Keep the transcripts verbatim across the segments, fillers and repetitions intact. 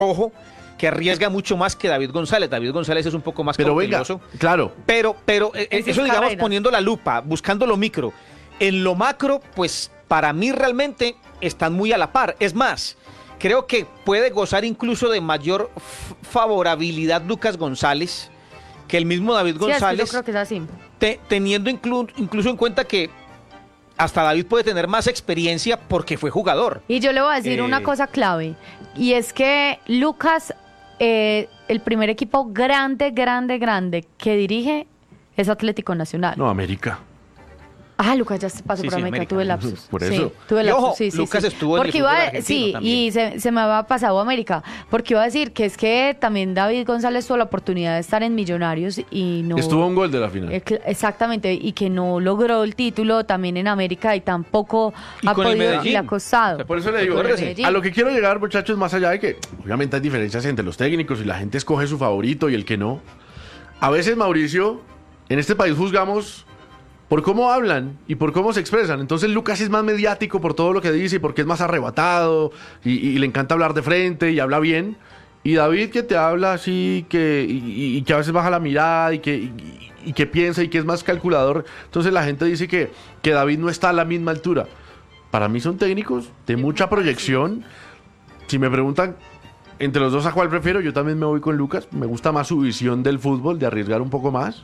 ojo, que arriesga mucho más que David González. David González es un poco más pero cauteloso. Venga, claro. Pero, pero eh, En sus eso, digamos, carreras. poniendo la lupa, buscando lo micro. En lo macro, pues, para mí realmente están muy a la par. Es más, creo que puede gozar incluso de mayor f- favorabilidad Lucas González que el mismo David Sí, es que González, yo creo que es así. te- teniendo inclu- incluso en cuenta que hasta David puede tener más experiencia porque fue jugador. Y yo le voy a decir Eh, una cosa clave, y es que Lucas, eh, el primer equipo grande, grande, grande que dirige es Atlético Nacional. No, América. Ah, Lucas ya se pasó Sí, por sí, América, América. tuve lapsus. Por Sí, eso. tuve Y lapsus, ojo, sí, sí, Lucas sí. estuvo en el Porque fútbol iba, argentino sí, también. y se, se me había pasado América, porque iba a decir que es que también David González tuvo la oportunidad de estar en Millonarios y no... Estuvo a un gol de la final. Eh, cl- Exactamente, y que no logró el título también en América y tampoco Y ha con el podido, y Medellín. le ha costado. Por eso le digo, Con el a Medellín. lo que quiero llegar, muchachos, más allá de que obviamente hay diferencias entre los técnicos y la gente escoge su favorito y el que no. A veces, Mauricio, en este país juzgamos por cómo hablan y por cómo se expresan. Entonces Lucas es más mediático por todo lo que dice y porque es más arrebatado y, y le encanta hablar de frente y habla bien. Y David, que te habla así, que y, y- y que a veces baja la mirada y que, y, y que piensa y que es más calculador. Entonces la gente dice que, que David no está a la misma altura. Para mí son técnicos de mucha proyección. Si me preguntan entre los dos a cuál prefiero, yo también me voy con Lucas. Me gusta más su visión del fútbol, de arriesgar un poco más.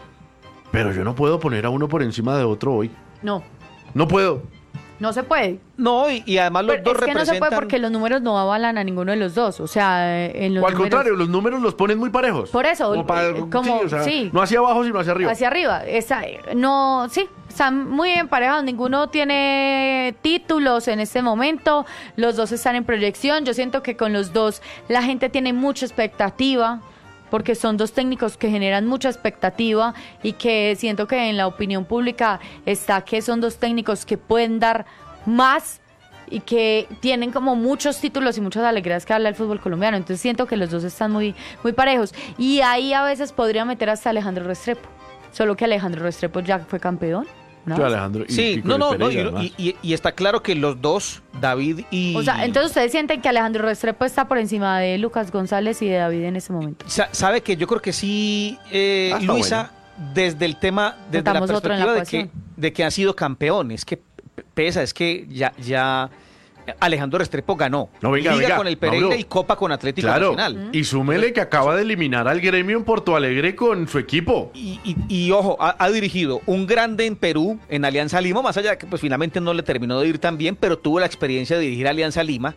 Pero yo no puedo poner a uno por encima de otro hoy. No, No puedo. no se puede. No, y, y además los Pero dos es que no representan... se puede porque los números no avalan a ninguno de los dos. O sea, eh, en los O al números- contrario, los números los ponen muy parejos. Por eso, Como, para- eh, como- sí, o sea, sí. no hacia abajo, sino hacia arriba. hacia arriba. Está, no, sí, están muy emparejados. Ninguno tiene títulos en este momento. Los dos están en proyección. Yo siento que con los dos la gente tiene mucha expectativa, porque son dos técnicos que generan mucha expectativa y que siento que en la opinión pública está que son dos técnicos que pueden dar más y que tienen como muchos títulos y muchas alegrías que darle al fútbol colombiano. Entonces siento que los dos están muy, muy parejos. Y ahí a veces podría meter hasta Alejandro Restrepo. Solo que Alejandro Restrepo ya fue campeón, ¿no? Yo, Alejandro. y- Sí, y con no, el no, no, Pereira, y, además. y- y- y está claro que los dos, David y... O sea, entonces ustedes sienten que Alejandro Restrepo está por encima de Lucas González y de David en ese momento. Sa- sabe que yo creo que sí, eh, Ah, está Luisa, desde el tema, desde la Metamos otro en la perspectiva de que, ecuación. de que han sido campeones, que p- pesa, es que ya, ya Alejandro Restrepo ganó No, venga, Liga venga, con el Pereira Mauro. y Copa con Atlético Claro, Nacional. y súmele que acaba de eliminar al gremio en Porto Alegre con su equipo. Y, y- y, ojo, ha, ha dirigido un grande en Perú, en Alianza Lima, más allá de que pues finalmente no le terminó de ir tan bien, pero tuvo la experiencia de dirigir Alianza Lima.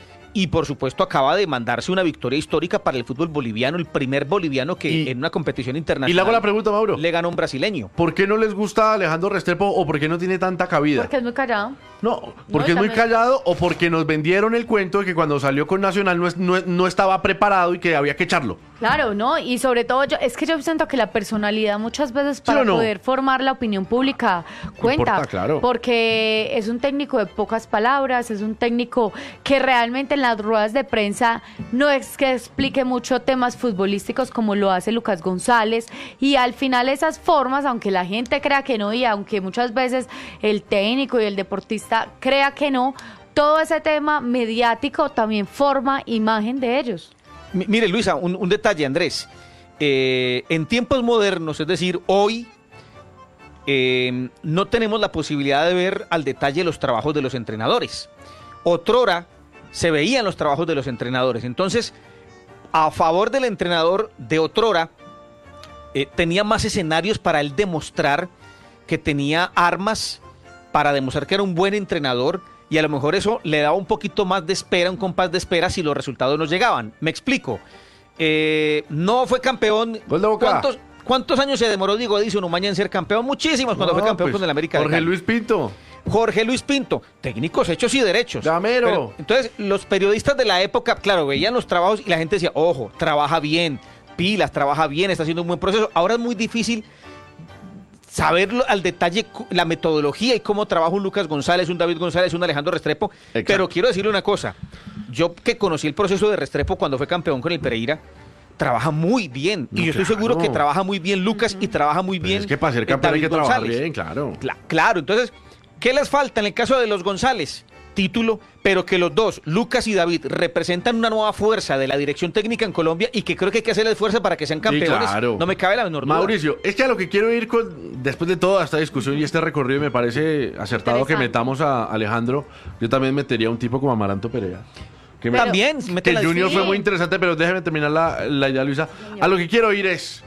Y por supuesto acaba de mandarse una victoria histórica para el fútbol boliviano, el primer boliviano que Y- en una competición Y internacional le hago la pregunta, Mauro. le ganó a un brasileño. ¿Por qué no les gusta Alejandro Restrepo o por qué no tiene tanta cabida? Porque es muy callado. No, porque No, es muy también- callado o porque nos vendieron el cuento de que cuando salió con Nacional no, es- no, es- no estaba preparado y que había que echarlo. Claro, ¿no? Y sobre todo, yo es que yo siento que la personalidad muchas veces ¿Sí para o no? poder formar la opinión pública cuenta. Importa, claro. Porque es un técnico de pocas palabras, es un técnico que realmente en las ruedas de prensa no es que explique mucho temas futbolísticos como lo hace Lucas González. Y al final esas formas, aunque la gente crea que no y aunque muchas veces el técnico y el deportista crea que no, todo ese tema mediático también forma imagen de ellos. Mi- Mire, Luisa, un, un detalle, Andrés. Eh, en tiempos modernos, es decir, hoy, eh, no tenemos la posibilidad de ver al detalle los trabajos de los entrenadores. Otrora se veían los trabajos de los entrenadores. Entonces, a favor del entrenador de otrora, eh, tenía más escenarios para él demostrar que tenía armas para demostrar que era un buen entrenador, y a lo mejor eso le daba un poquito más de espera, un compás de espera si los resultados no llegaban. Me explico. Eh, no fue campeón. Gol de Boca. ¿Cuántos, cuántos años se demoró Diego Edison Umaña en ser campeón? Muchísimos cuando No, fue campeón pues, con el América de Jorge Cali. Luis Pinto. Jorge Luis Pinto, técnicos hechos y derechos. Gamero. Pero, entonces, los periodistas de la época, claro, veían los trabajos y la gente decía, ojo, trabaja bien, pilas, trabaja bien, está haciendo un buen proceso. Ahora es muy difícil saber lo- al detalle cu- la metodología y cómo trabaja un Lucas González, un David González, un Alejandro Restrepo. Exacto. Pero quiero decirle una cosa, yo que conocí el proceso de Restrepo cuando fue campeón con el Pereira, trabaja muy bien. No, y yo estoy claro. seguro que trabaja muy bien Lucas y trabaja muy Pero bien es que para ser eh, campeón hay David que trabajar González. bien, claro. Cla- claro, entonces, ¿qué les falta en el caso de los González? Título, pero que los dos, Lucas y David, representan una nueva fuerza de la dirección técnica en Colombia y que creo que hay que hacerle esfuerzo para que sean campeones. Sí, claro. No me cabe la menor duda. Mauricio, es que a lo que quiero ir con, después de toda esta discusión y este recorrido, me parece acertado que metamos a Alejandro. Yo también metería a un tipo como Amaranto Perea. Que me- También, que mete la el Junior sí. fue muy interesante, pero déjeme terminar la, la idea, Luisa. A lo que quiero ir es...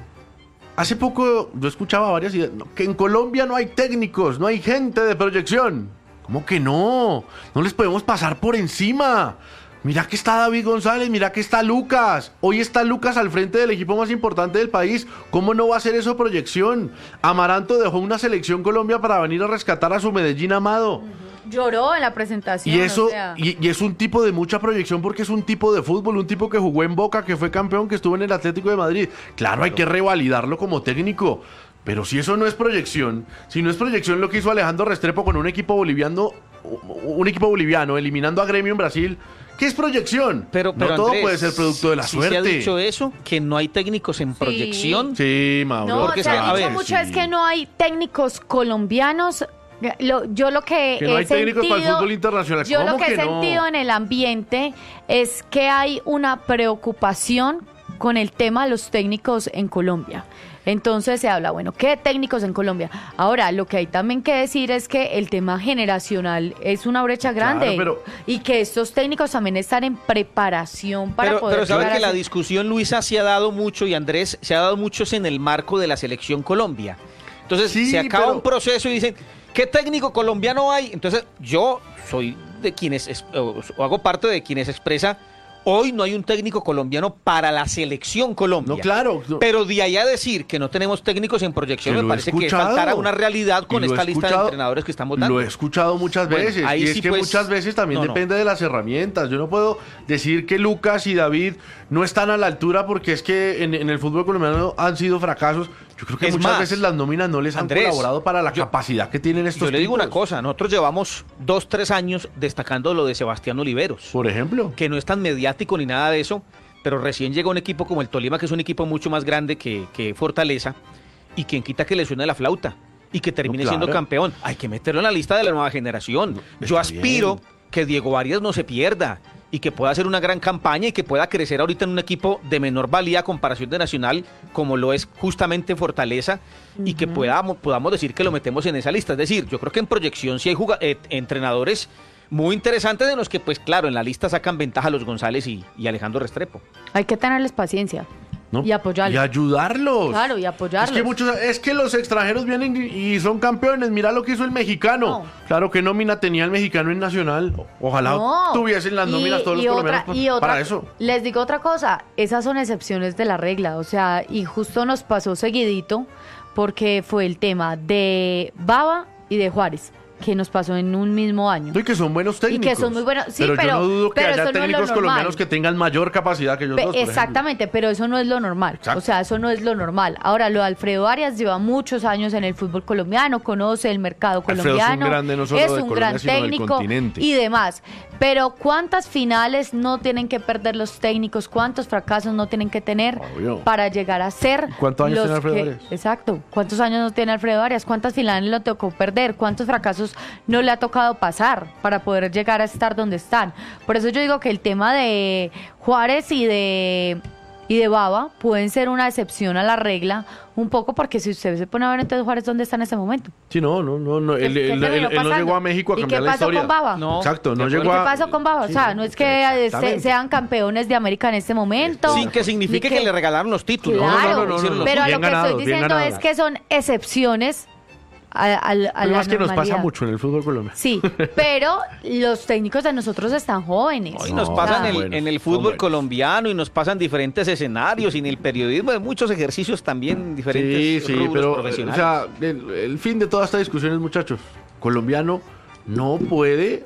Hace poco yo escuchaba varias ideas, no, que en Colombia no hay técnicos, no hay gente de proyección. ¿Cómo que no? No les podemos pasar por encima. Mira que está David González, mira que está Lucas. Hoy está Lucas al frente del equipo más importante del país. ¿Cómo no va a ser eso proyección? Amaranto dejó una selección Colombia para venir a rescatar a su Medellín amado. Lloró en la presentación. Y eso, o sea. y, y es un tipo de mucha proyección porque es un tipo de fútbol, un tipo que jugó en Boca, que fue campeón, que estuvo en el Atlético de Madrid. Claro, hay que revalidarlo como técnico. Pero si eso no es proyección, si no es proyección lo que hizo Alejandro Restrepo con un equipo boliviano, un equipo boliviano eliminando a Gremio en Brasil, ¿qué es proyección? Pero, pero no todo Andrés, puede ser producto de la si suerte. se ha dicho eso, que no hay técnicos en Sí. proyección. Sí, Mauro. No, Porque se es que, ha a dicho ver, mucho sí. es que no hay técnicos colombianos. Lo- yo lo que, Que no he hay técnicos para el sentido- fútbol internacional. Yo lo ¿Cómo que he que no? sentido en el ambiente es que hay una preocupación con el tema de los técnicos en Colombia. Entonces se habla, bueno, ¿qué técnicos en Colombia? Ahora, lo que hay también que decir es que el tema generacional es una brecha Claro, grande pero- y que estos técnicos también están en preparación para Pero, poder pero sabe llegar que a la ser- discusión, Luisa, se ha dado mucho, y Andrés, se ha dado mucho en el marco de la selección Colombia. Entonces, Sí, se acaba pero- un proceso y dicen, ¿qué técnico colombiano hay? Entonces, yo soy de quienes, es- o, o hago parte de quienes expresa, hoy no hay un técnico colombiano para la selección Colombia. No, claro. no. Pero de ahí a decir que no tenemos técnicos en proyección, Que me lo he parece que es escuchado. faltar a una realidad con Y lo he esta lista de escuchado- entrenadores que estamos dando. Lo he escuchado muchas Bueno, veces. ahí Y es sí, que pues, muchas veces también no, no. depende de las herramientas. Yo no puedo decir que Lucas y David no están a la altura porque es que en, en el fútbol colombiano han sido fracasos. Yo creo que Es muchas más, veces las nóminas no les han Andrés, colaborado para la yo- capacidad que tienen estos Yo le digo tipos. una cosa, nosotros llevamos dos, tres años destacando lo de Sebastián Oliveros. Por ejemplo. Que no es tan mediático ni nada de eso, pero recién llega un equipo como el Tolima, que es un equipo mucho más grande que, que Fortaleza, y quien quita que le suene la flauta y que termine No, claro. siendo campeón. Hay que meterlo en la lista de la nueva generación. Yo está aspiro bien. que Diego Arias no se pierda y que pueda hacer una gran campaña y que pueda crecer ahorita en un equipo de menor valía a comparación de Nacional, como lo es justamente Fortaleza, y que podamos, podamos decir que lo metemos en esa lista. Es decir, yo creo que en proyección sí hay juga- eh, entrenadores muy interesantes de los que, pues claro, en la lista sacan ventaja los González y, y Alejandro Restrepo. Hay que tenerles paciencia. ¿no? Y apoyarlos. Y ayudarlos. Claro, y Es apoyarlos. que muchos, es que los extranjeros vienen y y son campeones. Mira lo que hizo el mexicano. No. Claro que nómina tenía el mexicano en Nacional. Ojalá No. tuviesen las Y- nóminas todos y los otra- colombianos y otra- para eso. Les digo otra cosa, esas son excepciones de la regla, o sea, y justo nos pasó seguidito porque fue el tema de Baba y de Juárez, que nos pasó en un mismo año. Y que son buenos técnicos. que son muy buenos- sí, pero, pero- yo no dudo que pero haya eso no es lo técnicos normal. colombianos que tengan mayor capacidad que ellos Pe- dos. por ejemplo. Exactamente, pero eso no es lo normal. Exacto. O sea, eso no es lo normal. Ahora, lo de Alfredo Arias lleva muchos años en el fútbol colombiano, conoce el mercado Alfredo es un colombiano, grande no solo es de un Colombia, gran sino del técnico continente. y demás. Pero ¿cuántas finales no tienen que perder los técnicos? ¿Cuántos fracasos no tienen que tener Obvio. para llegar a ser ¿Cuántos años los tiene Alfredo que- Arias? Exacto. ¿Cuántos años no tiene Alfredo Arias? ¿Cuántas finales le tocó perder? ¿Cuántos fracasos no le ha tocado pasar para poder llegar a estar donde están? Por eso yo digo que el tema de Juárez y de y de Baba pueden ser una excepción a la regla un poco, porque si usted se pone a ver entonces Juárez dónde está en ese momento. Sí, no, no, no. no. ¿Qué- Él, qué él- terminó él- él no pasando? llegó a México a ¿Y cambiar qué la pasó historia. con Baba? No, Exacto, no de llegó ¿Y qué a... pasó con Baba? Sí, o sea, no, no es que eh, exactamente. se- sean campeones de América en este momento. Sin que signifique ni que, le regalaron los títulos. Claro, No, no, no, no, no. pero a Bien lo que ganados, estoy bien diciendo ganados. es que son excepciones a, a- a la Pero es que nos pasa normalidad. mucho en el fútbol colombiano. Sí, pero los técnicos de nosotros están jóvenes. Hoy No, nos pasan en, buenos, en el son fútbol buenos. colombiano y nos pasan diferentes escenarios y en el periodismo de muchos ejercicios también diferentes Sí, sí, rubros pero, o profesionales. sea, el, el fin de toda esta discusión es, muchachos, colombiano no puede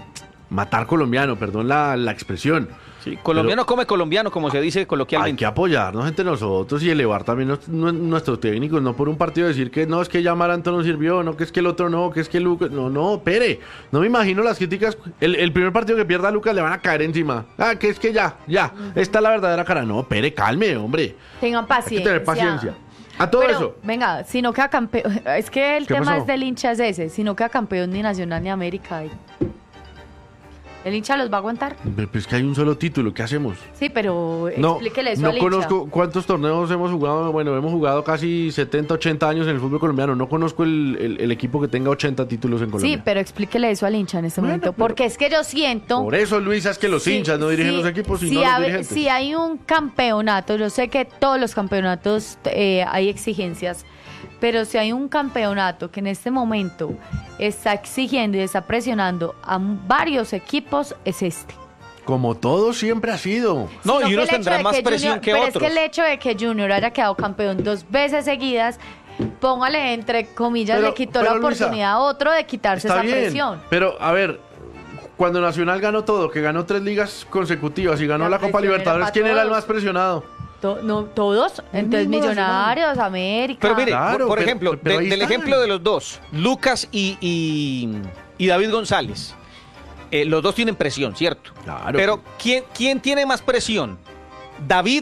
matar colombiano, perdón la, la expresión. Sí, colombiano come colombiano, como se dice Hay coloquialmente. que apoyarnos entre nosotros y elevar también nos- nu- nuestros técnicos, no por un partido decir que no, es que ya Amaranto no sirvió, no, que es que el otro no, que es que Lucas, no, no, pere, no me imagino las críticas, el, el primer partido que pierda Lucas le van a caer encima, ah, que es que ya, ya, esta es la verdadera cara, no, pere, calme, hombre, Tengan hay paciencia. que tener paciencia. A todo Pero, eso, venga, si no queda campeón, es que el ¿Qué tema pasó? es del hincha es ese, si no queda campeón ni Nacional ni América. y- ¿El hincha los va a aguantar? Pero es que hay un solo título, ¿qué hacemos? Sí, pero No, explíquele eso no al hincha. conozco cuántos torneos hemos jugado. Bueno, hemos jugado casi setenta, ochenta años en el fútbol colombiano. No conozco el, el- el equipo que tenga ochenta títulos en Colombia. Sí, pero explíquele eso al hincha en este Bueno, momento. pero- Porque es que yo siento... Por eso, Luisa, es que los Sí, hinchas no dirigen sí, los equipos, sino si los hab- dirigentes. Si hay un campeonato, yo sé que todos los campeonatos eh, hay exigencias, pero si hay un campeonato que en este momento está exigiendo y está presionando a m- varios equipos, es este. Como todo siempre ha sido. No, Sino y que unos el hecho tendrán de más que presión Junior- que pero otros. es que el hecho de que Junior haya quedado campeón dos veces seguidas, póngale entre comillas, Pero- le quitó pero, la Luisa, oportunidad a otro de quitarse Está esa bien, presión. pero a ver, cuando Nacional ganó todo, que ganó tres ligas consecutivas y ganó La la, Copa presión era Libertadores, para ¿quién era el todos. más presionado? To- no, todos, entonces mismo Millonarios, América. Pero mire, Claro, por, por pero- ejemplo, pero de- ahí del están. ejemplo de los dos, Lucas y, y- y David González, eh, los dos tienen presión, ¿cierto? Claro. Pero ¿quién, ¿quién tiene más presión? David,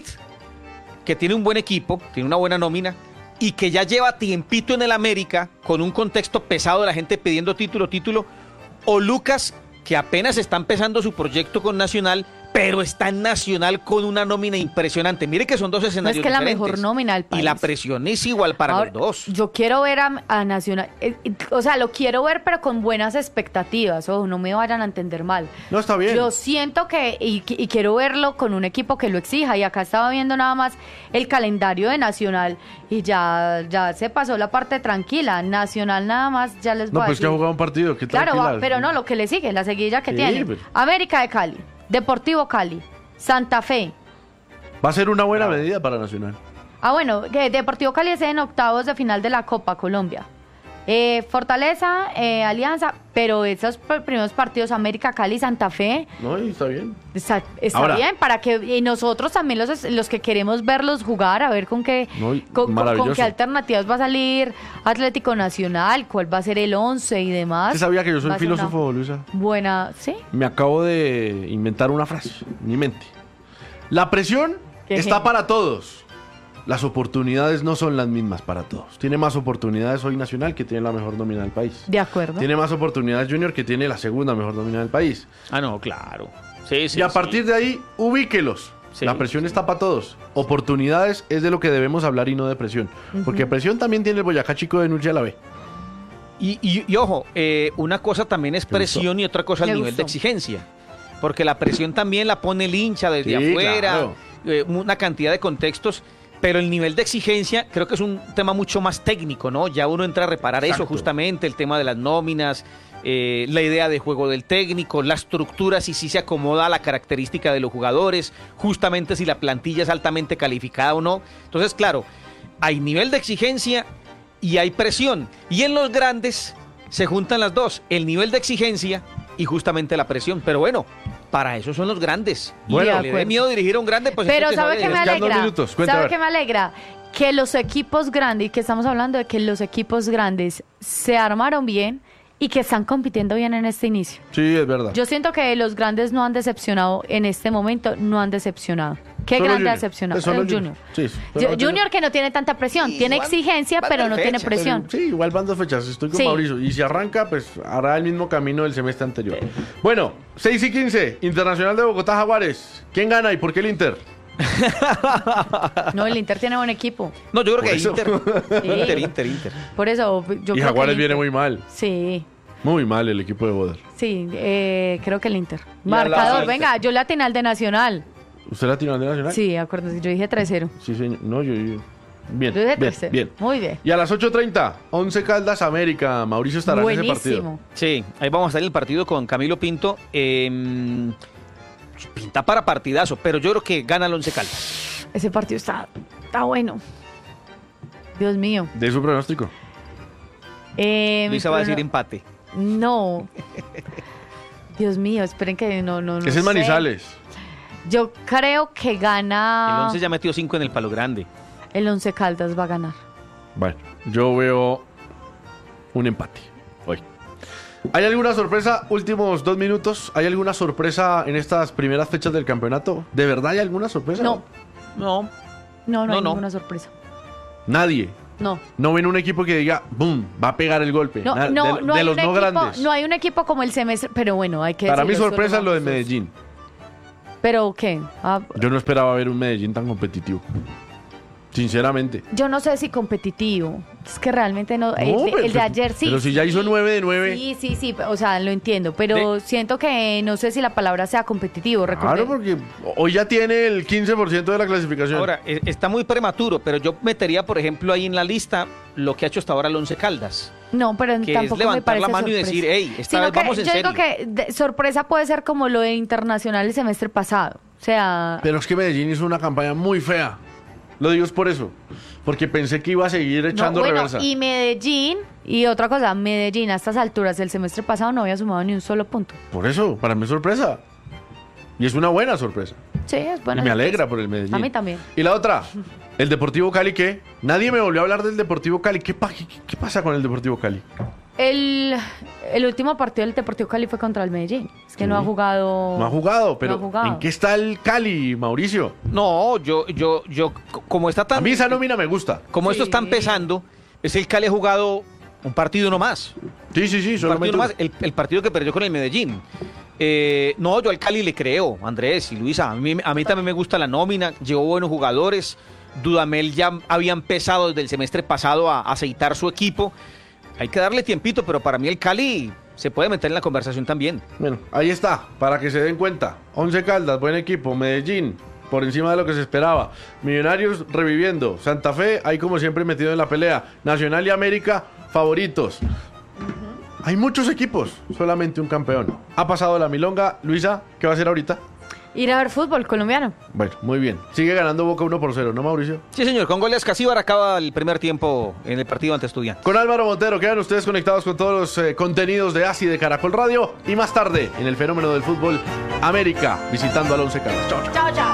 que tiene un buen equipo, tiene una buena nómina, y que ya lleva tiempito en el América, con un contexto pesado de la gente pidiendo título, título, o Lucas, que apenas está empezando su proyecto con Nacional, pero está en Nacional con una nómina impresionante. Mire que son dos No escenarios es que la diferentes. mejor nómina del país. Y la presión es igual para Ahora, los dos. Yo quiero ver a, a Nacional, eh, eh, o sea, lo quiero ver, pero con buenas expectativas. Ojo, no me vayan a entender mal. No, está bien. Yo siento que, y, y quiero verlo con un equipo que lo exija. Y acá estaba viendo nada más el calendario de Nacional y ya, ya se pasó la parte tranquila. Nacional nada más, ya les voy No, a pues que decir. ha jugado un partido. ¿Qué Claro, va, tranquila. pero no, lo que le sigue, la seguilla que Sí, tiene. pero- América de Cali, Deportivo Cali, Santa Fe. Va a ser una buena medida para Nacional. Ah, bueno, que Deportivo Cali es en octavos de final de la Copa Colombia. Eh, Fortaleza, eh, Alianza, pero esos pr- primeros partidos, América, Cali, Santa Fe, No, y está bien. está, está Ahora- bien para que y nosotros también los, los que queremos verlos jugar, a ver con qué, No, y con, con- maravilloso. con qué alternativas va a salir Atlético Nacional, cuál va a ser el once y demás. ¿Usted sabía que yo soy Va a ser una filósofo, Luisa? Buena, ¿sí? Me acabo de inventar una frase en mi mente. La presión Qué está genio. para todos. Las oportunidades no son las mismas para todos. Tiene más oportunidades hoy Nacional, que tiene la mejor nómina del país. De acuerdo. Tiene más oportunidades Junior, que tiene la segunda mejor nómina del país. Ah, no, claro. Sí, sí. Y a sí. partir de ahí, ubíquelos. Sí. La presión está para todos. Oportunidades es de lo que debemos hablar y no de presión. Porque presión también tiene el Boyacá Chico de Nuche a la B. Y, y- y ojo, eh, una cosa también es presión y otra cosa el Me nivel de gustó. exigencia. Porque la presión también la pone el hincha desde Sí, afuera, claro. eh, una cantidad de contextos. Pero el nivel de exigencia creo que es un tema mucho más técnico, ¿no? Ya uno entra a reparar eso Exacto. justamente, el tema de las nóminas, eh, la idea de juego del técnico, la estructura, si sí se acomoda a la característica de los jugadores, justamente si la plantilla es altamente calificada o no. Entonces, claro, hay nivel de exigencia y hay presión. Y en los grandes se juntan las dos, el nivel de exigencia y justamente la presión. Pero bueno, para eso son los grandes. Bueno, y de que le dé acuerdo. miedo dirigir a un grande, pues Pero entonces ¿sabe no qué me debe. quedan dos alegra? minutos, cuente, a ¿Sabe ver. qué me alegra? Que los equipos grandes, y que estamos hablando de que los equipos grandes se armaron bien y que están compitiendo bien en este inicio. Sí, es verdad. Yo siento que los grandes no han decepcionado en este momento, no han decepcionado. ¿Qué Solo grande ha Junior. decepcionado? Es solo El Junior. Junior. Sí, Yo- solo Junior que no tiene tanta presión, Sí, tiene igual exigencia, van pero dos no tiene fechas. presión. Sí, igual van dos fechas. Estoy con Sí. Mauricio. Y si arranca, pues hará el mismo camino del semestre anterior. Bueno, seis y quince, Internacional de Bogotá, Jaguares. ¿Quién gana y por qué el Inter? No, el Inter tiene buen equipo. No, yo creo Por que eso. Inter. Sí. Inter, Inter, Inter. Por eso yo y creo que Jaguares el viene Inter- muy mal. Sí, Muy mal el equipo de Boder. sí, eh, creo que el Inter. Y a la Marcador, suerte. venga, yo latinal de Nacional. ¿Usted la tiró de Nacional? Sí, acuérdense, yo dije tres cero. Sí, señor. No, yo... yo- Bien, Yo dije bien, tres cero. bien. Muy bien. Y a las ocho treinta, Once Caldas, América. Mauricio estará en ese partido. Buenísimo. Sí, ahí vamos a estar en el partido con Camilo Pinto. Eh, pinta para partidazo, pero yo creo que gana el Once Caldas. Ese partido está, está bueno. Dios mío. De su pronóstico. Eh, mi Luisa va a decir prono- empate. No. Dios mío, esperen que no, no, no es el sé. Manizales. Yo creo que El gana. Once ya metió cinco en el palo grande. El Once Caldas va a ganar. Bueno, yo veo un empate hoy. ¿Hay alguna sorpresa? Últimos dos minutos. ¿Hay alguna sorpresa en estas primeras fechas del campeonato? ¿De verdad hay alguna sorpresa? No. No, No, no, No, hay no. ninguna sorpresa. Nadie. no. No ven un equipo que diga, boom, va a pegar el golpe. No, Na- no, de, no de hay los un no equipo, grandes. no hay un equipo como el semestre, pero bueno, hay que Para mí decirlo, sorpresa es solo lo de vamos sus- Medellín. ¿Pero qué? Ah, Yo no esperaba ver un Medellín tan competitivo. Sinceramente. yo no sé si competitivo. Es que realmente no. el, No, de, pero- el de ayer sí. Pero si ya hizo nueve de nueve. Sí, sí, sí. O sea, lo entiendo. Pero siento que no sé si la palabra sea competitivo. Claro, Recordé- porque hoy ya tiene el quince por ciento de la clasificación. Ahora, eh, está muy prematuro, pero yo metería, por ejemplo, ahí en la lista lo que ha hecho hasta ahora el Once Caldas. No, pero Que tampoco es levantar me parece la mano y sorpresa. decir, hey, esta Sino vez que vamos en yo serio. digo que de- sorpresa puede ser como lo de Internacional el semestre pasado. O sea, Pero es que Medellín hizo una campaña muy fea. Lo digo es por eso. Porque pensé que iba a seguir no, echando bueno, reversa. y Medellín, y otra cosa, Medellín a estas alturas del semestre pasado no había sumado ni un solo punto. Por eso, para mí es sorpresa. Y es una buena sorpresa. Sí, es bueno. y me alegra por el Medellín. A mí también. Y la otra, el Deportivo Cali, ¿qué? Nadie me volvió a hablar del Deportivo Cali. ¿Qué, pa- qué, qué pasa con el Deportivo Cali? El, el último partido del Deportivo Cali fue contra el Medellín. Es que Sí. no ha jugado. No ha jugado, pero No ha jugado. ¿en qué está el Cali, Mauricio? No, yo, yo, yo, c- como está A tan, mí esa nómina me gusta. como esto Sí. está empezando, es el Cali ha jugado un partido no más. Sí, sí, sí, Un solamente partido no más, el, el partido que perdió con el Medellín. Eh, no, yo al Cali le creo, Andrés y Luisa. A mí, a mí también me gusta la nómina, llevó buenos jugadores. Dudamel ya había empezado desde el semestre pasado a aceitar su equipo. Hay que darle tiempito, pero para mí el Cali se puede meter en la conversación también. Bueno, ahí está, para que se den cuenta. Once Caldas, buen equipo. Medellín, por encima de lo que se esperaba. Millonarios reviviendo. Santa Fe, ahí como siempre metido en la pelea. Nacional y América, favoritos. Hay muchos equipos, solamente un campeón. Ha pasado la milonga. Luisa, ¿qué va a hacer ahorita? Ir a ver fútbol colombiano. Bueno, muy bien. Sigue ganando Boca uno por cero, ¿no, Mauricio? Sí, señor, con goles Casíbar acaba el primer tiempo en el partido ante Estudiantes. Con Álvaro Montero quedan ustedes conectados con todos los eh, contenidos de ASI de Caracol Radio y más tarde en el fenómeno del fútbol América visitando al Once Caldas. Chao, chao. Chao, chao.